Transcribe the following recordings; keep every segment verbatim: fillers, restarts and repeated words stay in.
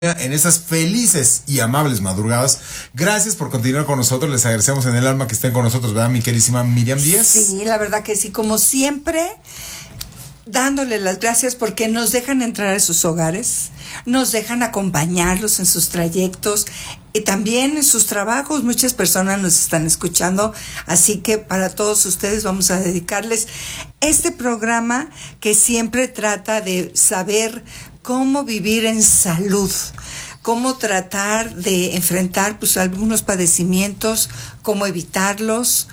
en esas felices y amables madrugadas. Gracias por continuar con nosotros. Les agradecemos en el alma que estén con nosotros, ¿verdad, mi queridísima Miriam Díaz? Sí, la verdad que sí, como siempre, dándole las gracias porque nos dejan entrar a sus hogares, nos dejan acompañarlos en sus trayectos y también en sus trabajos. Muchas personas nos están escuchando, así que para todos ustedes vamos a dedicarles este programa que siempre trata de saber cómo vivir en salud, cómo tratar de enfrentar pues algunos padecimientos, cómo evitarlos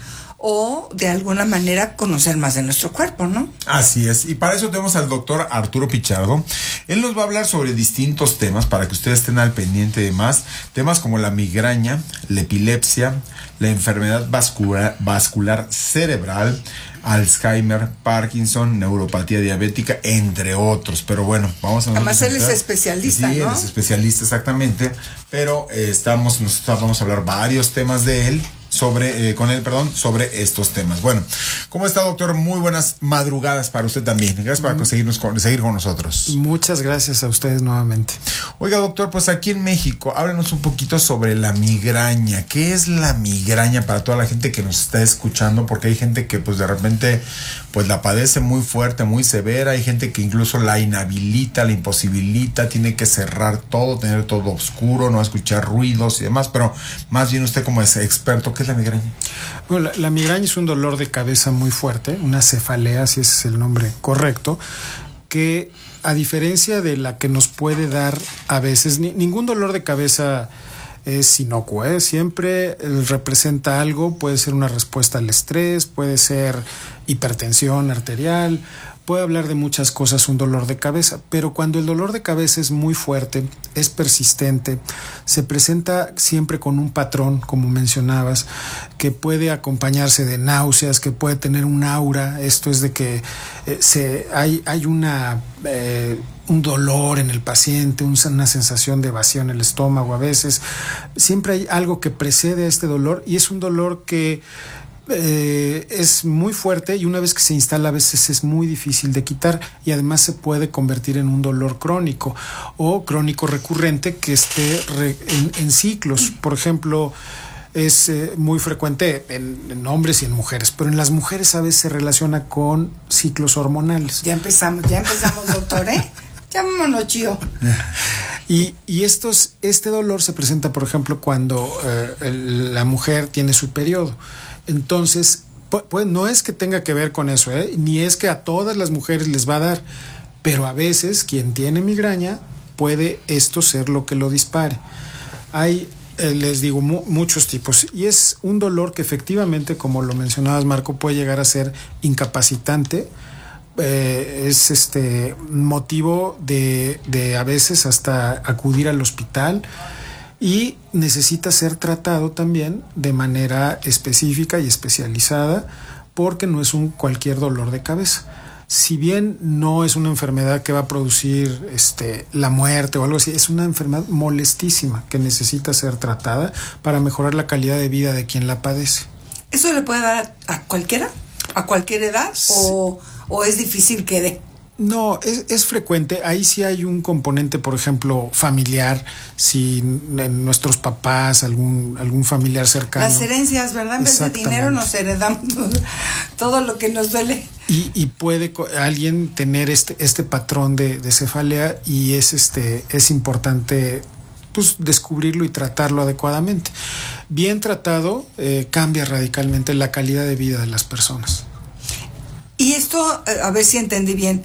o de alguna manera conocer más de nuestro cuerpo, ¿no? Así es, y para eso tenemos al doctor Arturo Pichardo. Él nos va a hablar sobre distintos temas para que ustedes estén al pendiente de más temas como la migraña, la epilepsia, la enfermedad vascular, vascular cerebral, Alzheimer, Parkinson, neuropatía diabética, entre otros. Pero bueno, vamos a... Además él es especialista, sí, ¿no? Él es especialista, exactamente. Pero eh, estamos, nosotros vamos a hablar varios temas de él. Sobre, eh, con él, perdón, sobre estos temas. Bueno, ¿cómo está, doctor? Muy buenas madrugadas para usted también. Gracias por conseguirnos con, seguir con nosotros. Muchas gracias a ustedes nuevamente. Oiga, doctor, pues aquí en México, háblenos un poquito sobre la migraña. ¿Qué es la migraña para toda la gente que nos está escuchando? Porque hay gente que pues de repente pues la padece muy fuerte, muy severa. Hay gente que incluso la inhabilita, la imposibilita, tiene que cerrar todo, tener todo oscuro, no escuchar ruidos y demás. Pero más bien usted como es experto, ¿qué es la migraña? Bueno, la, la migraña es un dolor de cabeza muy fuerte, una cefalea, si ese es el nombre correcto, que a diferencia de la que nos puede dar a veces, ni, ningún dolor de cabeza es inocuo, ¿eh? Siempre representa algo, puede ser una respuesta al estrés, puede ser hipertensión arterial, puede hablar de muchas cosas un dolor de cabeza, pero cuando el dolor de cabeza es muy fuerte, es persistente, se presenta siempre con un patrón, como mencionabas, que puede acompañarse de náuseas, que puede tener un aura. Esto es de que eh, se, hay, hay una... Eh, un dolor en el paciente, una sensación de vacío en el estómago a veces. Siempre hay algo que precede a este dolor y es un dolor que eh, es muy fuerte y una vez que se instala a veces es muy difícil de quitar y además se puede convertir en un dolor crónico o crónico recurrente que esté re, en, en ciclos. Por ejemplo, es eh, muy frecuente en, en hombres y en mujeres, pero en las mujeres a veces se relaciona con ciclos hormonales. Ya empezamos, ya empezamos, doctor, ¿eh? Llamémonos Chío. Y, y estos, este dolor se presenta, por ejemplo, cuando eh, el, la mujer tiene su periodo. Entonces, pues, pues no es que tenga que ver con eso, ¿eh? Ni es que a todas las mujeres les va a dar, pero a veces quien tiene migraña puede esto ser lo que lo dispare. Hay, eh, les digo, mu- muchos tipos. Y es un dolor que efectivamente, como lo mencionabas, Marco, puede llegar a ser incapacitante. Eh, es este motivo de, de a veces hasta acudir al hospital y necesita ser tratado también de manera específica y especializada porque no es un cualquier dolor de cabeza. Si bien no es una enfermedad que va a producir este, la muerte o algo así, es una enfermedad molestísima que necesita ser tratada para mejorar la calidad de vida de quien la padece. ¿Eso le puede dar a, a cualquiera? ¿A cualquier edad? Sí. ¿O, o es difícil que dé? No, es, es frecuente. Ahí sí hay un componente, por ejemplo, familiar. Si en nuestros papás, algún, algún familiar cercano. Las herencias, ¿verdad? En vez de dinero nos heredamos todo lo que nos duele. Y, y puede alguien tener este, este patrón de, de cefalea y es, este, es importante pues, descubrirlo y tratarlo adecuadamente. Bien tratado, eh, cambia radicalmente la calidad de vida de las personas. Y esto, a ver si entendí bien,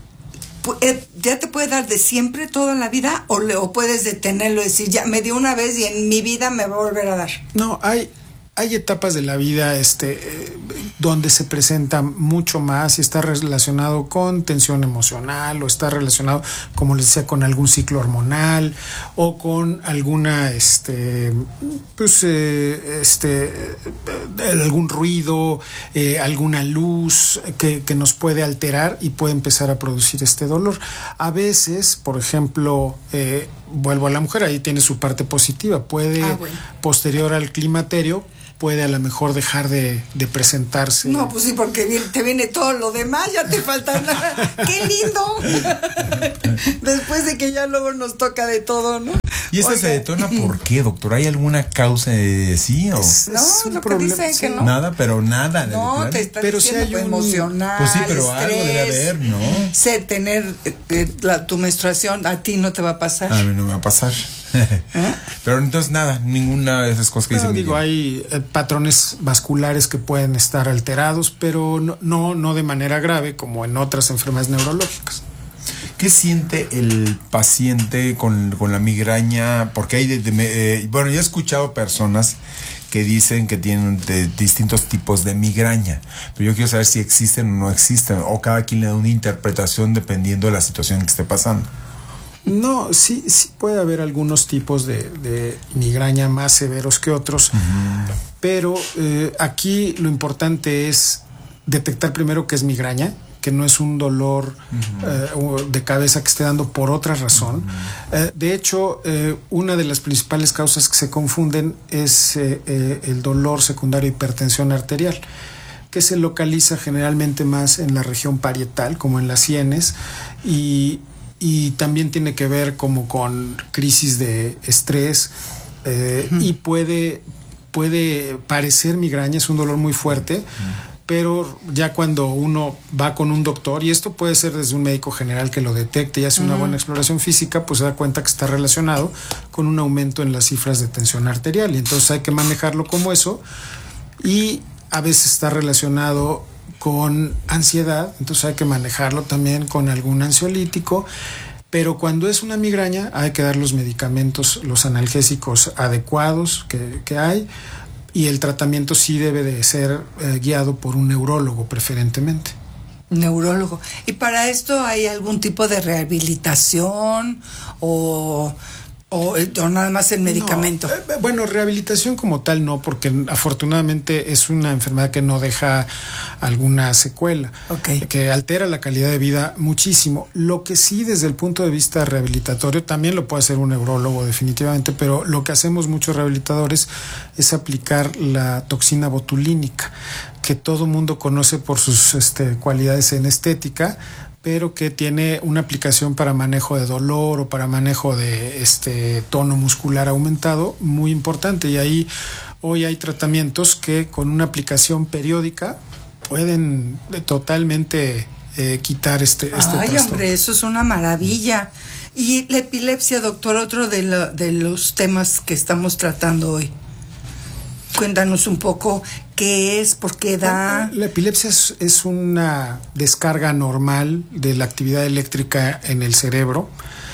¿ya te puede dar de siempre toda la vida o, le, o puedes detenerlo y decir, ya me dio una vez y en mi vida me va a volver a dar? No, hay... Hay etapas de la vida este, eh, donde se presenta mucho más y está relacionado con tensión emocional o está relacionado, como les decía, con algún ciclo hormonal o con alguna, este, pues, eh, este, eh, algún ruido, eh, alguna luz que, que nos puede alterar y puede empezar a producir este dolor. A veces, por ejemplo, eh, vuelvo a la mujer, ahí tiene su parte positiva, puede, ah, bueno. posterior al climaterio, puede a lo mejor dejar de, de presentarse. No, pues sí, porque viene, te viene todo lo demás, ya te falta nada. ¡Qué lindo! Después de que ya luego nos toca de todo, ¿no? ¿Y esto se detona por qué, doctor? ¿Hay alguna causa de sí o...? Es, no, es lo que dice que no. Nada, pero nada. No, claro. te está pero diciendo si hay un... emocional, pues sí, pero estrés, algo debe haber, ¿no? Ser, tener eh, la, tu menstruación, a ti no te va a pasar. A mí no me va a pasar. ¿Eh? Pero entonces nada, ninguna de esas cosas que no, dicen. digo, hay eh, patrones vasculares que pueden estar alterados, pero no, no, no de manera grave como en otras enfermedades neurológicas. ¿Qué siente el paciente con, con la migraña? Porque hay, de, de, eh, bueno, yo he escuchado personas que dicen que tienen de, distintos tipos de migraña, pero yo quiero saber si existen o no existen, o cada quien le da una interpretación dependiendo de la situación que esté pasando. No, sí, sí puede haber algunos tipos de, de migraña más severos que otros, uh-huh. pero eh, aquí lo importante es detectar primero que es migraña, que no es un dolor uh-huh. eh, de cabeza que esté dando por otra razón. Uh-huh. Eh, de hecho, eh, una de las principales causas que se confunden es eh, eh, el dolor secundario de hipertensión arterial, que se localiza generalmente más en la región parietal, como en las sienes, y, y también tiene que ver como con crisis de estrés, eh, uh-huh. y puede, puede parecer migraña, es un dolor muy fuerte, uh-huh. pero ya cuando uno va con un doctor, y esto puede ser desde un médico general que lo detecte y hace uh-huh. una buena exploración física, pues se da cuenta que está relacionado con un aumento en las cifras de tensión arterial, y entonces hay que manejarlo como eso, y a veces está relacionado con ansiedad, entonces hay que manejarlo también con algún ansiolítico, pero cuando es una migraña hay que dar los medicamentos, los analgésicos adecuados que, que hay, y el tratamiento sí debe de ser eh, guiado por un neurólogo preferentemente. Neurólogo. ¿Y para esto hay algún tipo de rehabilitación o, o, o nada más el medicamento? No, eh, bueno, rehabilitación como tal no, porque afortunadamente es una enfermedad que no deja alguna secuela, okay. que altera la calidad de vida muchísimo. Lo que sí desde el punto de vista rehabilitatorio también lo puede hacer un neurólogo definitivamente, pero lo que hacemos muchos rehabilitadores es aplicar la toxina botulínica, que todo mundo conoce por sus este, cualidades en estética, pero que tiene una aplicación para manejo de dolor o para manejo de este tono muscular aumentado muy importante, y ahí hoy hay tratamientos que con una aplicación periódica pueden totalmente eh, quitar este, este Ay, trastorno. hombre, eso es una maravilla. Y la epilepsia, doctor, otro de, la, de los temas que estamos tratando hoy. Cuéntanos un poco qué es, por qué da. La epilepsia es, es una descarga normal de la actividad eléctrica en el cerebro,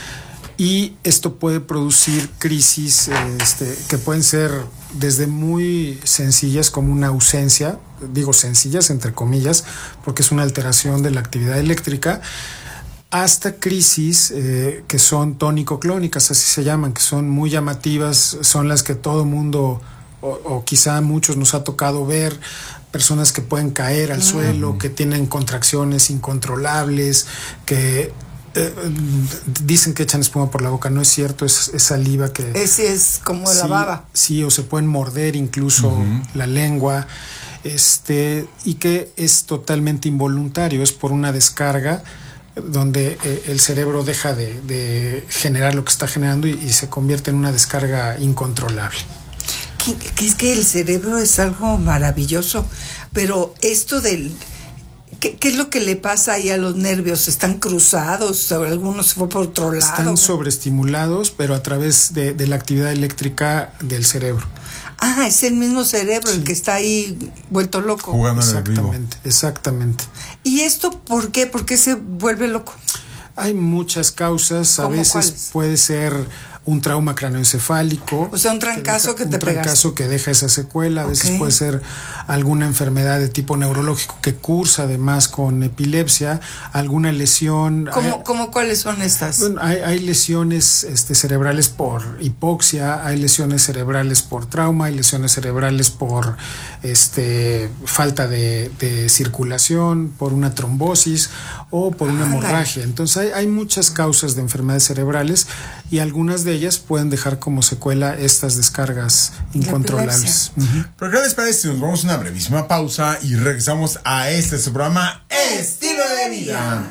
y esto puede producir crisis este, que pueden ser desde muy sencillas como una ausencia, digo sencillas entre comillas, porque es una alteración de la actividad eléctrica, hasta crisis eh, que son tónico-clónicas, así se llaman, que son muy llamativas, son las que todo mundo o, o quizá a muchos nos ha tocado ver, personas que pueden caer al mm. suelo, que tienen contracciones incontrolables, que eh, dicen que echan espuma por la boca, no es cierto, es, es saliva que... Ese es como sí, la baba. Sí, o se pueden morder incluso uh-huh. la lengua, este, y que es totalmente involuntario, es por una descarga donde eh, el cerebro deja de, de generar lo que está generando y, y se convierte en una descarga incontrolable. Que, que es que el cerebro es algo maravilloso, pero esto del... ¿Qué, ¿Qué es lo que le pasa ahí a los nervios? ¿Están cruzados? ¿O algunos se fue por otro lado? Están sobreestimulados, pero a través de, de la actividad eléctrica del cerebro. Ah, es el mismo cerebro sí. el que está ahí vuelto loco. Jugando en el vivo. Exactamente, exactamente. ¿Y esto por qué? ¿Por qué se vuelve loco? Hay muchas causas, a veces ¿cuáles? Puede ser un trauma cráneoencefálico. O sea, un trancazo que, deja, que te pegas. Un trancazo que deja esa secuela, a okay. veces puede ser alguna enfermedad de tipo neurológico que cursa además con epilepsia, alguna lesión. ¿Cómo, hay, ¿cómo cuáles son estas? Bueno, hay, hay lesiones este, cerebrales por hipoxia, hay lesiones cerebrales por trauma, hay lesiones cerebrales por este, falta de, de circulación, por una trombosis o por una hemorragia. Entonces hay, hay muchas causas de enfermedades cerebrales y algunas de ellas pueden dejar como secuela estas descargas incontrolables. Uh-huh. Pero ¿qué les parece si nos vamos a una brevísima pausa y regresamos a este su programa Estilo de Vida?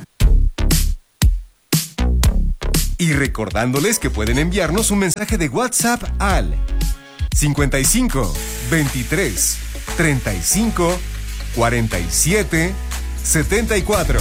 Y recordándoles que pueden enviarnos un mensaje de WhatsApp al cincuenta y cinco, veintitrés, treinta y cinco, cuarenta y siete, setenta y cuatro.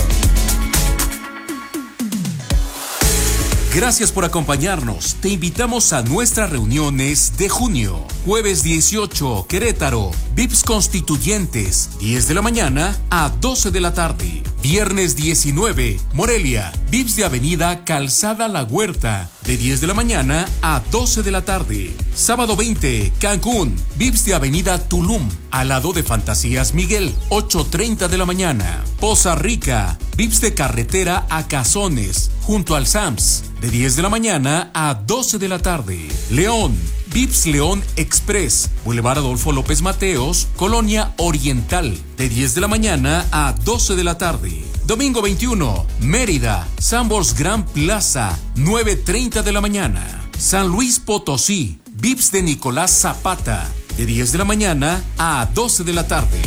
Gracias por acompañarnos. Te invitamos a nuestras reuniones de junio. Jueves dieciocho, Querétaro. V I P S Constituyentes, diez de la mañana a doce de la tarde. Viernes diecinueve, Morelia. V I P S de Avenida Calzada La Huerta, de diez de la mañana a doce de la tarde. Sábado veinte, Cancún. V I P S de Avenida Tulum, al lado de Fantasías Miguel, ocho treinta de la mañana. Poza Rica. V I P S de Carretera a Cazones, junto al Sams, de diez de la mañana a doce de la tarde. León. V I P S León Express, Boulevard Adolfo López Mateos, Colonia Oriental, de diez de la mañana a doce de la tarde. Domingo veintiuno, Mérida, Sambors Gran Plaza, nueve treinta de la mañana. San Luis Potosí, V I P S de Nicolás Zapata, de diez de la mañana a doce de la tarde.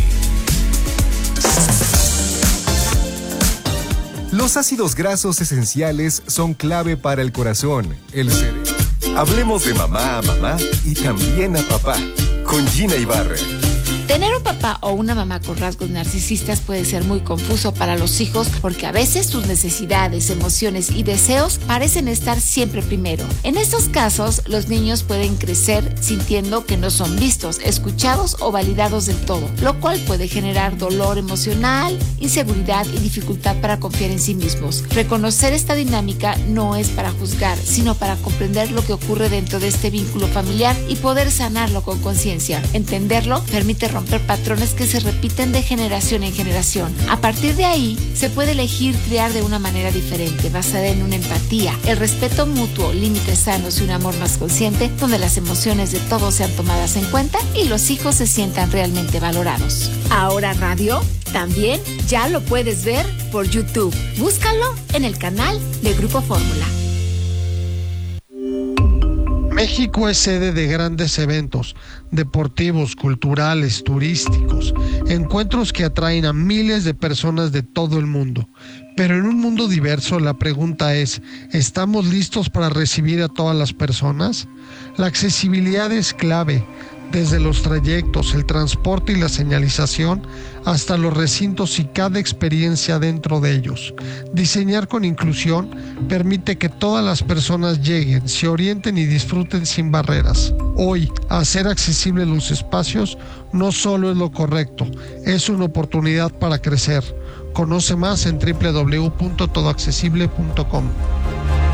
Los ácidos grasos esenciales son clave para el corazón, el cerebro. Hablemos de mamá a mamá y también a papá, con Gina Ibarra. Tener un papá o una mamá con rasgos narcisistas puede ser muy confuso para los hijos porque a veces sus necesidades, emociones y deseos parecen estar siempre primero. En estos casos, los niños pueden crecer sintiendo que no son vistos, escuchados o validados del todo, lo cual puede generar dolor emocional, inseguridad y dificultad para confiar en sí mismos. Reconocer esta dinámica no es para juzgar, sino para comprender lo que ocurre dentro de este vínculo familiar y poder sanarlo con conciencia. Entenderlo permite romper romper patrones que se repiten de generación en generación. A partir de ahí, se puede elegir criar de una manera diferente, basada en una empatía, el respeto mutuo, límites sanos y un amor más consciente, donde las emociones de todos sean tomadas en cuenta y los hijos se sientan realmente valorados. Ahora Radio también ya lo puedes ver por YouTube. Búscalo en el canal de Grupo Fórmula. México es sede de grandes eventos deportivos, culturales, turísticos, encuentros que atraen a miles de personas de todo el mundo. Pero en un mundo diverso, la pregunta es, ¿estamos listos para recibir a todas las personas? La accesibilidad es clave, desde los trayectos, el transporte y la señalización, hasta los recintos y cada experiencia dentro de ellos. Diseñar con inclusión permite que todas las personas lleguen, se orienten y disfruten sin barreras. Hoy, hacer accesibles los espacios no solo es lo correcto, es una oportunidad para crecer. Conoce más en doble u doble u doble u punto todo accesible punto com.